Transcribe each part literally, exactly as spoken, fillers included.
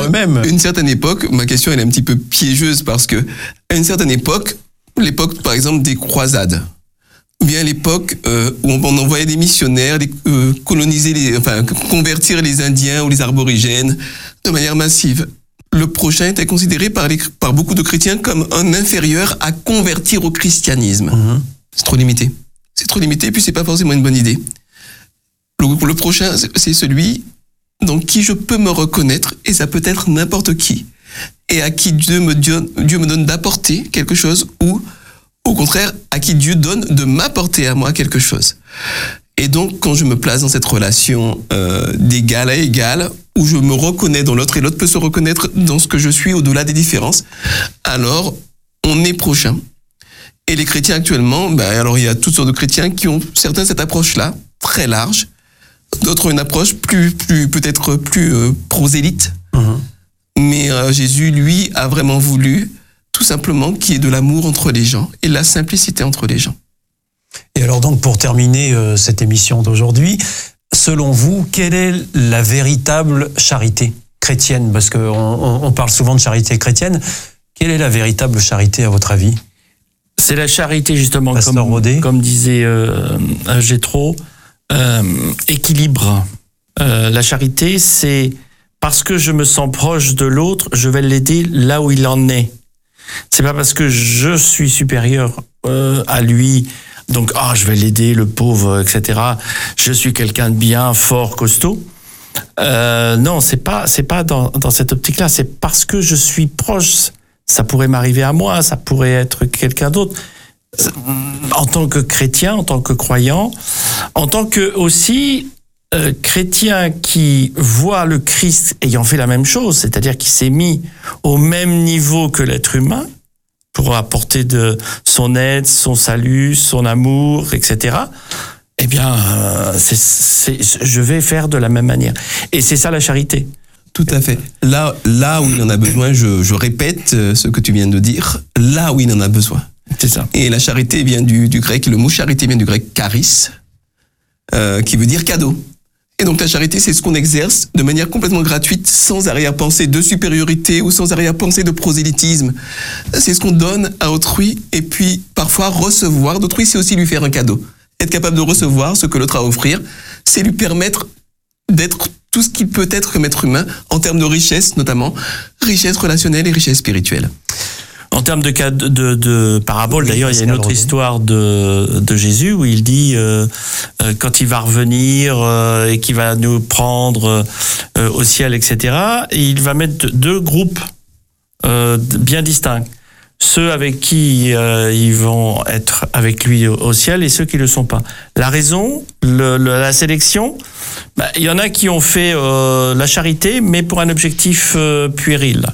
par eux-mêmes. Une certaine époque, ma question elle est un petit peu piégeuse parce que à une certaine époque, l'époque par exemple des croisades, ou bien l'époque euh, où on envoyait des missionnaires, des, euh, coloniser les, enfin convertir les Indiens ou les aborigènes de manière massive. Le prochain était considéré par, les, par beaucoup de chrétiens comme un inférieur à convertir au christianisme. Mmh. C'est trop limité. C'est trop limité, et puis c'est pas forcément une bonne idée. Le, le prochain, c'est celui dans qui je peux me reconnaître, et ça peut être n'importe qui, et à qui Dieu me donne, Dieu me donne d'apporter quelque chose, ou au contraire, à qui Dieu donne de m'apporter à moi quelque chose. Et donc, quand je me place dans cette relation euh, d'égal à égal, où je me reconnais dans l'autre et l'autre peut se reconnaître dans ce que je suis au-delà des différences, alors on est prochain. Et les chrétiens actuellement, ben, alors il y a toutes sortes de chrétiens qui ont certains cette approche-là, très large, d'autres une approche plus, plus peut-être plus euh, prosélyte. Mmh. Mais euh, Jésus, lui, a vraiment voulu tout simplement qu'il y ait de l'amour entre les gens et la simplicité entre les gens. Et alors donc, pour terminer euh, cette émission d'aujourd'hui, selon vous, quelle est la véritable charité chrétienne? Parce qu'on on, on parle souvent de charité chrétienne. Quelle est la véritable charité à votre avis? C'est la charité justement, Pasteur comme, comme disait euh, Jétro, euh, équilibre. Euh, la charité, c'est parce que je me sens proche de l'autre, je vais l'aider là où il en est. C'est pas parce que je suis supérieur euh, à lui, donc ah oh, je vais l'aider, le pauvre, et cetera. Je suis quelqu'un de bien, fort, costaud. Euh, non, c'est pas c'est pas dans dans cette optique-là. C'est parce que je suis proche. Ça pourrait m'arriver à moi, ça pourrait être quelqu'un d'autre. En tant que chrétien, en tant que croyant, en tant que aussi euh, chrétien qui voit le Christ ayant fait la même chose, c'est-à-dire qui s'est mis au même niveau que l'être humain pour apporter de son aide, son salut, son amour, et cetera. Eh bien, euh, c'est, c'est, je vais faire de la même manière. Et c'est ça la charité. Tout à fait. Là, là où il en a besoin, je, je répète ce que tu viens de dire, là où il en a besoin. C'est ça. Et la charité vient du, du grec, le mot charité vient du grec charis, euh, qui veut dire cadeau. Et donc la charité, c'est ce qu'on exerce de manière complètement gratuite, sans arrière-pensée de supériorité ou sans arrière-pensée de prosélytisme. C'est ce qu'on donne à autrui, et puis parfois recevoir d'autrui, c'est aussi lui faire un cadeau. Être capable de recevoir ce que l'autre a à offrir, c'est lui permettre d'être tout ce qu'il peut être comme être humain, en termes de richesse notamment, richesse relationnelle et richesse spirituelle. En termes de, de, de, de parabole, oui, d'ailleurs, il y a une autre histoire de, de Jésus où il dit, euh, euh, quand il va revenir euh, et qu'il va nous prendre euh, au ciel, et cetera, et il va mettre deux groupes euh, bien distincts. Ceux avec qui euh, ils vont être avec lui au, au ciel et ceux qui ne le sont pas. La raison, le, le, la sélection, bah, il y en a qui ont fait euh, la charité, mais pour un objectif euh, puéril.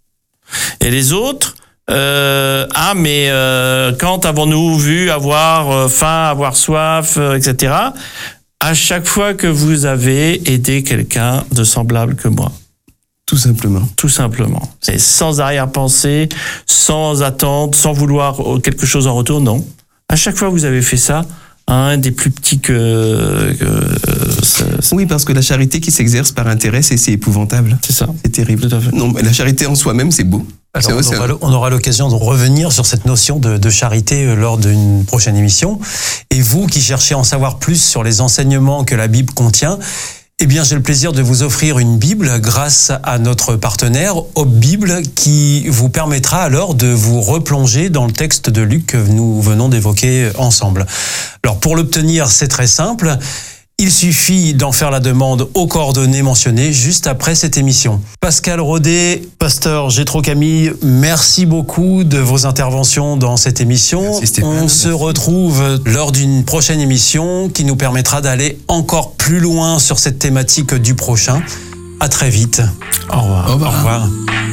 Et les autres, euh, ah mais euh, quand avons-nous vu avoir euh, faim, avoir soif, euh, et cetera. À chaque fois que vous avez aidé quelqu'un de semblable que moi. Tout simplement. Tout simplement. C'est sans arrière-pensée, sans attente, sans vouloir quelque chose en retour, non. À chaque fois, vous avez fait ça à un des plus petits que... que c'est... Oui, parce que la charité qui s'exerce par intérêt, c'est, c'est épouvantable. C'est ça. C'est terrible. Tout à fait. Non, la charité en soi-même, c'est beau. Alors, c'est, on, aura, on aura l'occasion de revenir sur cette notion de, de charité lors d'une prochaine émission. Et vous qui cherchez à en savoir plus sur les enseignements que la Bible contient, eh bien, j'ai le plaisir de vous offrir une Bible grâce à notre partenaire Hope Bible qui vous permettra alors de vous replonger dans le texte de Luc que nous venons d'évoquer ensemble. Alors, pour l'obtenir, c'est très simple. Il suffit d'en faire la demande aux coordonnées mentionnées juste après cette émission. Pascal Rodet, pasteur Jétro Camille, merci beaucoup de vos interventions dans cette émission. Merci Stéphane. On merci. se retrouve lors d'une prochaine émission qui nous permettra d'aller encore plus loin sur cette thématique du prochain. À très vite. Au revoir. Au revoir. Au revoir.